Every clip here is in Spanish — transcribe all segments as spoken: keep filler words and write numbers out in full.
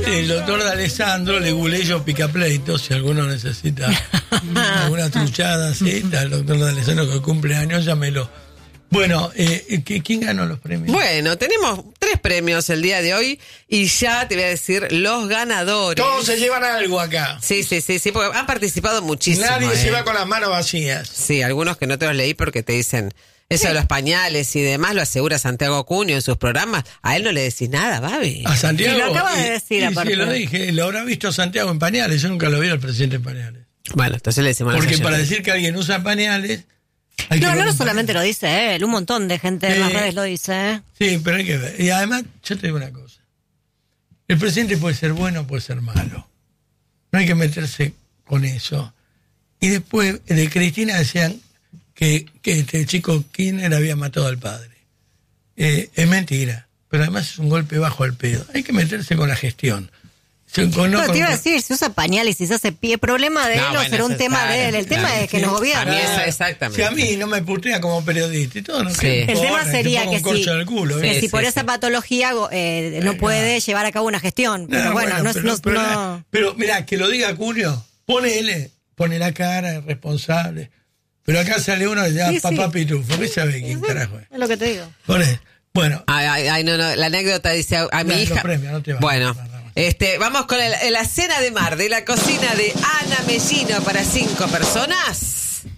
El doctor D'Alessandro, le googleé yo Picapleito, si alguno necesita alguna truchada así, está el doctor D'Alessandro que cumple años, llámelo. Bueno, eh, ¿quién ganó los premios? Bueno, tenemos tres premios el día de hoy y ya te voy a decir los ganadores. Todos se llevan algo acá. Sí, sí, sí, sí, porque han participado muchísimo. Nadie eh. se va con las manos vacías. Sí, algunos que no te los leí porque te dicen eso de los pañales y demás, lo asegura Santiago Acuña en sus programas. A él no le decís nada, Babi. A Santiago. Y lo acaba de decir, y, aparte. Sí, lo dije, lo habrá visto Santiago en pañales, yo nunca lo vi al presidente en pañales. Bueno, entonces le decimos. Porque para decir que alguien usa pañales... No, no, no solamente lo dice él, un montón de gente en eh, las redes lo dice. ¿eh? Sí, pero hay que ver. Y además, yo te digo una cosa. El presidente puede ser bueno o puede ser malo. No hay que meterse con eso. Y después, de Cristina decían que, que este chico Kirchner había matado al padre. Eh, es mentira. Pero además es un golpe bajo al pedo. Hay que meterse con la gestión. Se, con, no, Pero con, te iba a decir, si usa pañales y se hace pie, problema de No, él o bueno, será un eso tema está- de él. El tema claro, es que sí. nos A mí gobierna. esa- exactamente. Si a mí no me putea como periodista y todo, no Sí. que- El tema corre, sería te pongo que un corcho si, en el culo, que ¿eh? Sí, si sí, por sí. esa patología eh, no Eh, puede no. llevar a cabo una gestión. Pero No, bueno, no es... pero, no, pero, no- pero mirá, que lo diga Cunio, ponele, pone la cara, es responsable. Pero acá sale uno que se llama Sí, Papá sí. Pitufo, ¿qué sabe quién carajo es? es lo que te digo. Pone, bueno, Ay, ay, ay, no, no, la anécdota dice a, a mi No, los hija. premios, no te vas, bueno, no te vas, no te vas. este, vamos con el- la cena de mar de la cocina de Ana Mellino para cinco personas.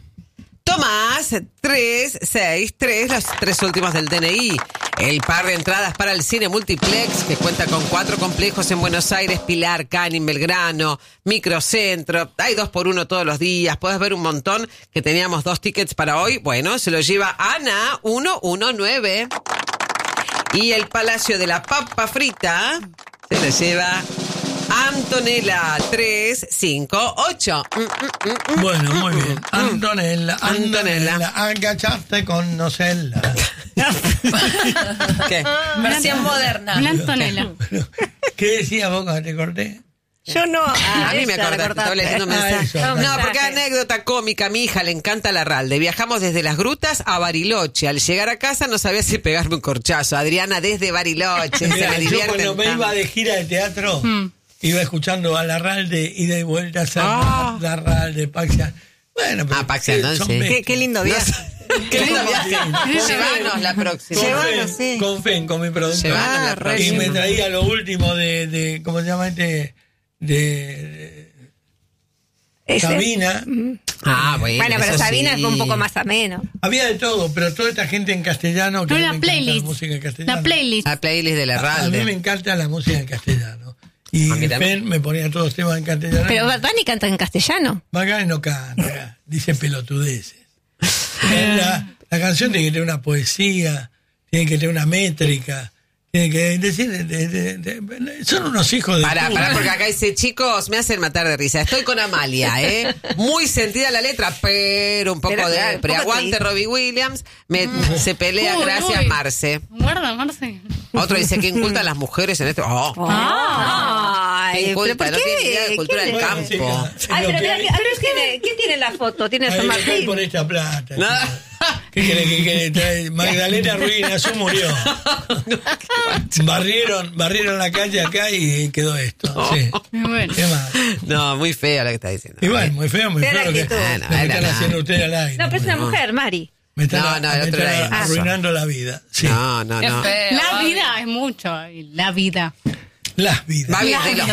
Tomás, tres, seis, tres, los tres últimos del D N I. El par de entradas para el cine multiplex, que cuenta con cuatro complejos en Buenos Aires, Pilar, Canning, Belgrano, Microcentro. Hay dos por uno todos los días. Puedes ver un montón que teníamos dos tickets para hoy. Bueno, se lo lleva Ana, uno uno nueve. Y el Palacio de la Papa Frita se lo lleva Antonella, tres cinco ocho. Mm, mm, mm, mm. bueno, muy bien. Antonella, Antonella. Antonella, agachaste con nocelda. ¿Qué? Versión moderna. Una Antonella. ¿Qué decías vos cuando te corté? Yo no. Ah, a mí me ella la acordaste, estaba cortaste. leyendo un Ah, mensaje. eso, No, porque anécdota cómica, a mi hija le encanta la Ralde. Viajamos desde las grutas a Bariloche. Al llegar a casa no sabía si pegarme un corchazo. Adriana desde Bariloche, se Mira, me yo divierten cuando me tanto. iba de gira de teatro, Mm. iba escuchando a Larralde y de vuelta a Ah. Larralde, Paxian. Bueno, pero Ah, Paxian, son ¿no? Sí. bestias. Qué, qué lindo viaje. Qué lindo viaje. Sí. Llévanos la próxima. Con Llévanos, Fen, sí. con Fen, con mi productor. Llévanos la Ah, re Y próxima. me traía lo último de, de ¿cómo se llama este? De, de Ese- Sabina. Ah, bueno. Bueno, pero eso Sabina sí. es un poco más ameno. Había de todo, pero toda esta gente en castellano. Que No, a mí la me encanta playlist. La música en castellano. La playlist. La playlist de la A, a mí me Ralde. encanta la música en castellano. Y A mí también. Fen me ponía todos los temas en castellano. Pero Bad Bunny canta en castellano. Bacán no canta, dice pelotudeces. La, la canción tiene que tener una poesía, tiene que tener una métrica, tiene que decir, de- de- de- son unos hijos de Pará, puta. pará, porque acá dice, chicos, me hacen matar de risa. Estoy con Amalia, ¿eh? Muy sentida la letra, pero un poco Pero de claro, pre. un poco Aguante triste. Robbie Williams. Me, se pelea, Uy, gracias, uy. Marce. Guarda, Marce. Otro dice que inculta a las mujeres en esto. Oh, Ay, inculta, pero no ¿por tiene qué? idea de cultura ¿Qué del le- Bueno, campo. chicas, Ay, lo pero que mira, hay- ¿qué, a ver, ¿quién, ¿quién tiene la foto? ¿Tiene San ahí acá Martín? por esta plata. No. chica. ¿Qué quiere que quiere? Trae- Magdalena Ruiz su murió. barrieron, barrieron la calle acá y quedó esto. Sí. Muy bueno. ¿Qué más? No, muy fea la que está diciendo. Igual, muy feo, muy Fea feo la lo que, actitud. lo Ah, no, que era están nada. haciendo ustedes al aire. No, pero es una mujer, Mari. Me están, No, no, el me otro están era eso. arruinando la vida. Sí. No, no, Qué no. feo. La vida es mucho. La vida. Las vidas. Va bien, dilo.